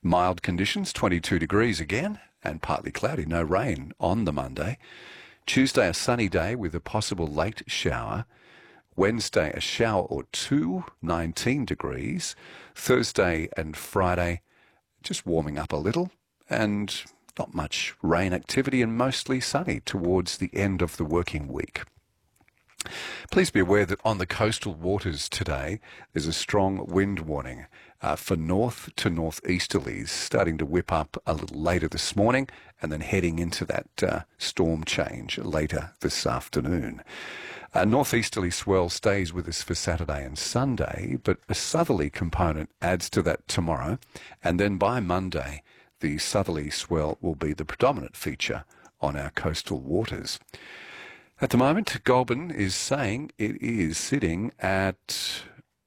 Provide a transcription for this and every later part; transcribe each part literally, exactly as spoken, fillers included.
Mild conditions, twenty-two degrees again, and partly cloudy, no rain on the Monday. Tuesday, a sunny day with a possible late shower. Wednesday, a shower or two, nineteen degrees. Thursday and Friday, just warming up a little, and not much rain activity and mostly sunny towards the end of the working week. Please be aware that on the coastal waters today, there's a strong wind warning uh, for north to northeasterlies, starting to whip up a little later this morning and then heading into that uh, storm change later this afternoon. A northeasterly swell stays with us for Saturday and Sunday, but a southerly component adds to that tomorrow, and then by Monday, the southerly swell will be the predominant feature on our coastal waters. At the moment, Goulburn is saying it is sitting at,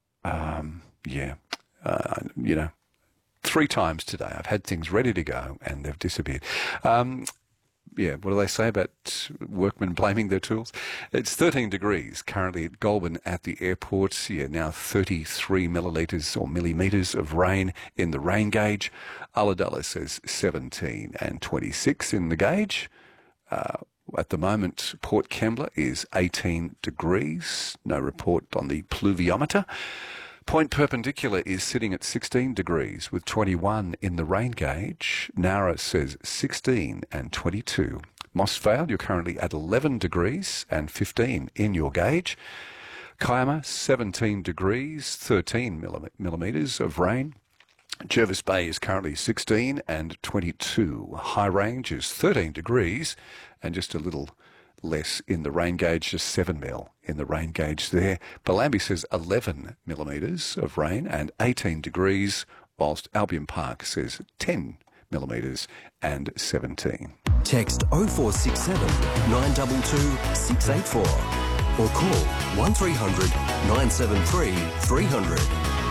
um, yeah, uh, you know, three times today. I've had things ready to go and they've disappeared. Um, yeah, what do they say about workmen blaming their tools? It's thirteen degrees currently at Goulburn at the airport. Yeah, now thirty-three millilitres or millimetres of rain in the rain gauge. Ulladulla says seventeen and twenty-six in the gauge. Uh, At the moment, Port Kembla is eighteen degrees. No report on the pluviometer. Point Perpendicular is sitting at sixteen degrees with twenty-one in the rain gauge. Nowra says sixteen and twenty-two. Moss Vale, you're currently at eleven degrees and fifteen in your gauge. Kiama, seventeen degrees, thirteen millimetres of rain. Jervis Bay is currently sixteen and twenty-two. High Range is thirteen degrees and just a little less in the rain gauge, just seven mil in the rain gauge there. Bellambi says eleven millimetres of rain and eighteen degrees, whilst Albion Park says ten millimetres and seventeen. Text oh four six seven, nine two two, six eight four or call one three hundred, nine seven three, three hundred.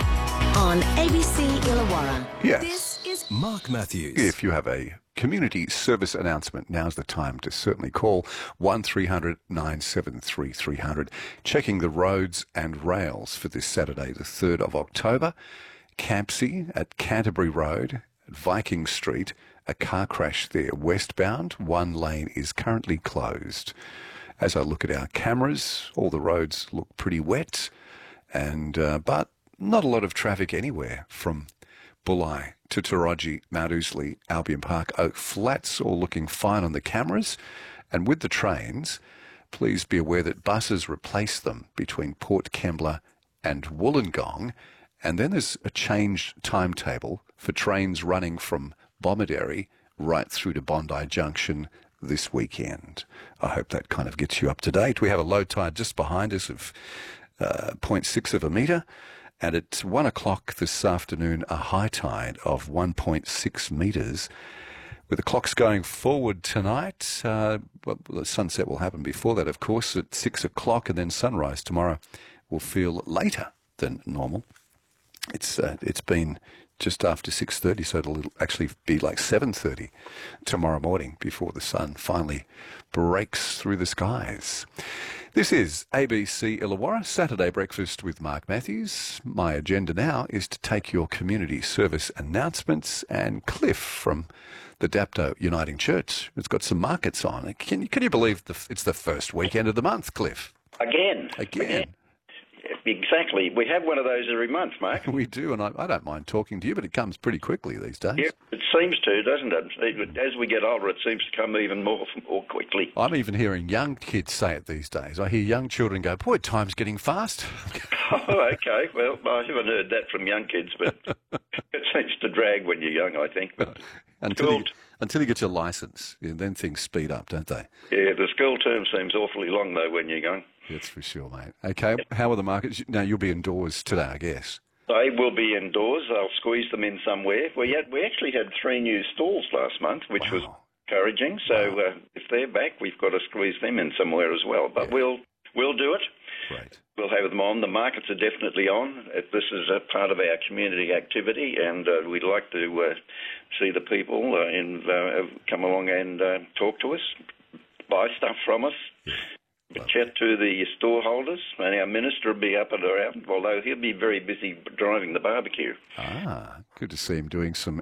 On A B C Illawarra. Yes. This is Mark Matthews. If you have a community service announcement, now's the time to certainly call one three hundred, nine seven three, three hundred. Checking the roads and rails for this Saturday, the third of October. Campsie at Canterbury Road, at Viking Street, a car crash there westbound. One lane is currently closed. As I look at our cameras, all the roads look pretty wet, and uh, but not a lot of traffic anywhere from Bulli to Taraji, Mount Ousley, Albion Park, Oak Flats, all looking fine on the cameras. And with the trains, please be aware that buses replace them between Port Kembla and Wollongong. And then there's a changed timetable for trains running from Bomaderry right through to Bondi Junction this weekend. I hope that kind of gets you up to date. We have a low tide just behind us of uh, zero point six of a metre. And at one o'clock this afternoon, a high tide of one point six metres. With the clocks going forward tonight, uh, well, the sunset will happen before that, of course, at six o'clock, and then sunrise tomorrow will feel later than normal. It's uh, it's been just after six thirty, so it'll actually be like seven thirty tomorrow morning before the sun finally breaks through the skies. This is A B C Illawarra, Saturday Breakfast with Mark Matthews. My agenda now is to take your community service announcements, and Cliff from the Dapto Uniting Church has got some markets on. Can, can you believe the, it's the first weekend of the month, Cliff? Again. Again. Again. Exactly. We have one of those every month, Mark. We do, and I, I don't mind talking to you, but it comes pretty quickly these days. Yeah, it seems to, doesn't it? As we get older, it seems to come even more more quickly. I'm even hearing young kids say it these days. I hear young children go, boy, time's getting fast. Oh, okay. Well, I haven't heard that from young kids, but it seems to drag when you're young, I think. But until, school, you, until you get your licence, and then things speed up, don't they? Yeah, the school term seems awfully long, though, when you're young. That's for sure, mate. Okay, how are the markets? Now, you'll be indoors today, I guess. They will be indoors. I'll squeeze them in somewhere. We had, we actually had three new stalls last month, which Wow. was encouraging. So Wow. uh, if they're back, we've got to squeeze them in somewhere as well. But Yeah. we'll we'll do it. Great. We'll have them on. The markets are definitely on. Uh, This is a part of our community activity, and uh, we'd like to uh, see the people uh, and uh, come along and uh, talk to us, buy stuff from us. Yeah. Chat to the store holders, and our minister will be up and around, although he'll be very busy driving the barbecue. Ah, good to see him doing some